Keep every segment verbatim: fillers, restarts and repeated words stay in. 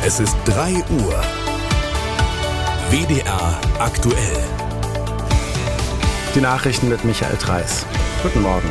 Es ist drei Uhr. W D R aktuell. Die Nachrichten mit Michael Treis. Guten Morgen.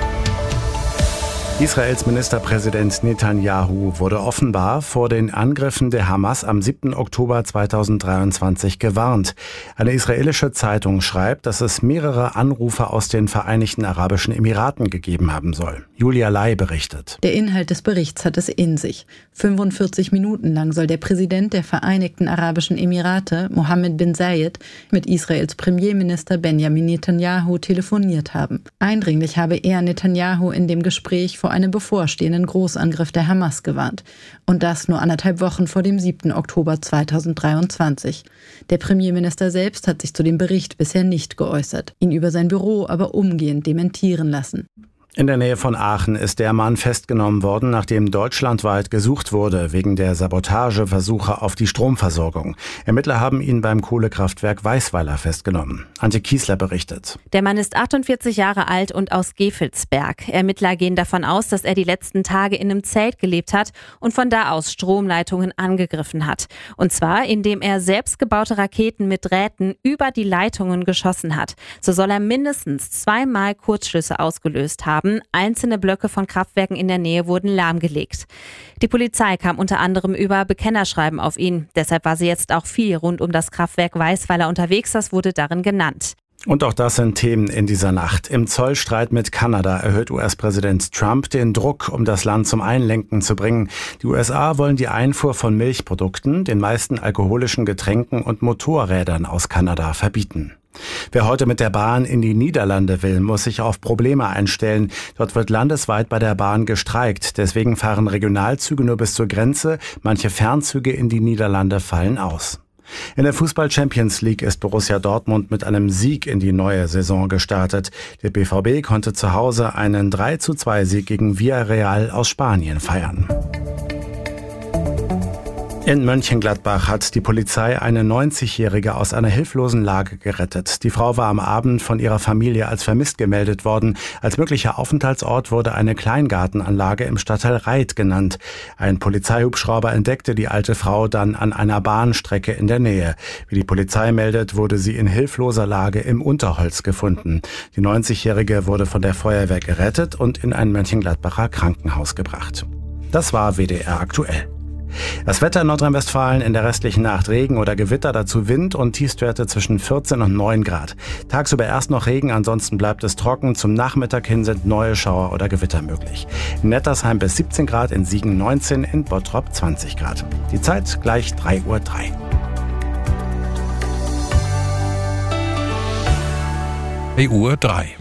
Israels Ministerpräsident Netanyahu wurde offenbar vor den Angriffen der Hamas am siebten Oktober zweitausenddreiundzwanzig gewarnt. Eine israelische Zeitung schreibt, dass es mehrere Anrufe aus den Vereinigten Arabischen Emiraten gegeben haben soll. Julia Lai berichtet. Der Inhalt des Berichts hat es in sich. fünfundvierzig Minuten lang soll der Präsident der Vereinigten Arabischen Emirate, Mohammed bin Zayed, mit Israels Premierminister Benjamin Netanyahu telefoniert haben. Eindringlich habe er Netanyahu in dem Gespräch vor einem bevorstehenden Großangriff der Hamas gewarnt. Und das nur anderthalb Wochen vor dem siebten Oktober zweitausenddreiundzwanzig. Der Premierminister selbst hat sich zu dem Bericht bisher nicht geäußert, ihn über sein Büro aber umgehend dementieren lassen. In der Nähe von Aachen ist der Mann festgenommen worden, nachdem deutschlandweit gesucht wurde wegen der Sabotageversuche auf die Stromversorgung. Ermittler haben ihn beim Kohlekraftwerk Weißweiler festgenommen. Antje Kiesler berichtet. Der Mann ist achtundvierzig Jahre alt und aus Gevelsberg. Ermittler gehen davon aus, dass er die letzten Tage in einem Zelt gelebt hat und von da aus Stromleitungen angegriffen hat. Und zwar, indem er selbstgebaute Raketen mit Drähten über die Leitungen geschossen hat. So soll er mindestens zweimal Kurzschlüsse ausgelöst haben. Einzelne Blöcke von Kraftwerken in der Nähe wurden lahmgelegt. Die Polizei kam unter anderem über Bekennerschreiben auf ihn. Deshalb war sie jetzt auch viel rund um das Kraftwerk Weißweiler unterwegs. Das wurde darin genannt. Und auch das sind Themen in dieser Nacht. Im Zollstreit mit Kanada erhöht U S-Präsident Trump den Druck, um das Land zum Einlenken zu bringen. Die U S A wollen die Einfuhr von Milchprodukten, den meisten alkoholischen Getränken und Motorrädern aus Kanada verbieten. Wer heute mit der Bahn in die Niederlande will, muss sich auf Probleme einstellen. Dort wird landesweit bei der Bahn gestreikt. Deswegen fahren Regionalzüge nur bis zur Grenze. Manche Fernzüge in die Niederlande fallen aus. In der Fußball-Champions League ist Borussia Dortmund mit einem Sieg in die neue Saison gestartet. Der B V B konnte zu Hause einen drei zu zwei Sieg gegen Villarreal aus Spanien feiern. In Mönchengladbach hat die Polizei eine neunzigjährige aus einer hilflosen Lage gerettet. Die Frau war am Abend von ihrer Familie als vermisst gemeldet worden. Als möglicher Aufenthaltsort wurde eine Kleingartenanlage im Stadtteil Reit genannt. Ein Polizeihubschrauber entdeckte die alte Frau dann an einer Bahnstrecke in der Nähe. Wie die Polizei meldet, wurde sie in hilfloser Lage im Unterholz gefunden. Die neunzigjährige wurde von der Feuerwehr gerettet und in ein Mönchengladbacher Krankenhaus gebracht. Das war W D R aktuell. Das Wetter in Nordrhein-Westfalen: in der restlichen Nacht Regen oder Gewitter, dazu Wind und Tiefstwerte zwischen vierzehn und neun Grad. Tagsüber erst noch Regen, ansonsten bleibt es trocken. Zum Nachmittag hin sind neue Schauer oder Gewitter möglich. In Nettersheim bis siebzehn Grad, in Siegen neunzehn, in Bottrop zwanzig Grad. Die Zeit gleich drei Uhr drei. drei Uhr drei.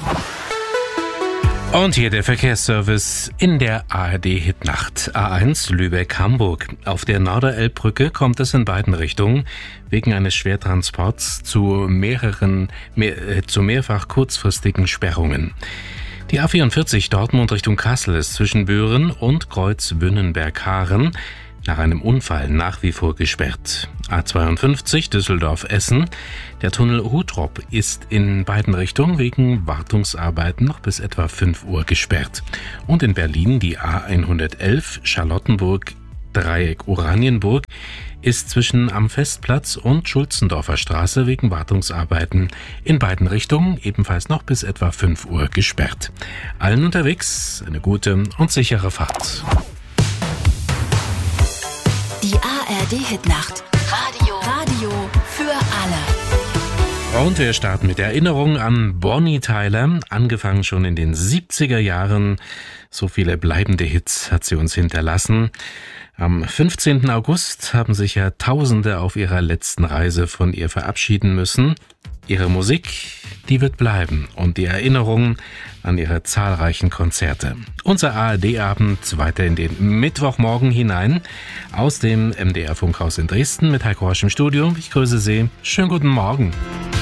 Und hier der Verkehrsservice in der A R D-Hitnacht. A eins Lübeck-Hamburg. Auf der Norderelbbrücke kommt es in beiden Richtungen wegen eines Schwertransports zu mehreren, mehr, äh, zu mehrfach kurzfristigen Sperrungen. Die A vierundvierzig Dortmund Richtung Kassel ist zwischen Büren und Kreuz-Wünnenberg-Haaren nach einem Unfall nach wie vor gesperrt. A zweiundfünfzig Düsseldorf-Essen. Der Tunnel Hutrop ist in beiden Richtungen wegen Wartungsarbeiten noch bis etwa fünf Uhr gesperrt. Und in Berlin die A hundertelf Charlottenburg Dreieck Oranienburg ist zwischen am Festplatz und Schulzendorfer Straße wegen Wartungsarbeiten in beiden Richtungen ebenfalls noch bis etwa fünf Uhr gesperrt. Allen unterwegs eine gute und sichere Fahrt. Die A R D-Hitnacht. Radio. Radio für alle. Und wir starten mit Erinnerungen an Bonnie Tyler. Angefangen schon in den siebziger Jahren. So viele bleibende Hits hat sie uns hinterlassen. Am fünfzehnten August haben sich ja Tausende auf ihrer letzten Reise von ihr verabschieden müssen. Ihre Musik, die wird bleiben, und die Erinnerungen an ihre zahlreichen Konzerte. Unser A R D-Abend weiter in den Mittwochmorgen hinein aus dem M D R-Funkhaus in Dresden mit Heiko Horsch im Studio. Ich grüße Sie. Schönen guten Morgen.